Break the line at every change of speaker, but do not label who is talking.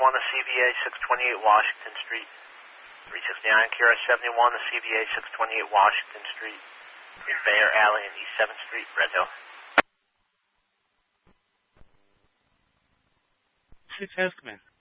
the CVA 628 Washington Street. 369 Kira 71, the CVA 628 Washington Street. In Bayer Alley and East 7th Street, Red Hill.
Success Command.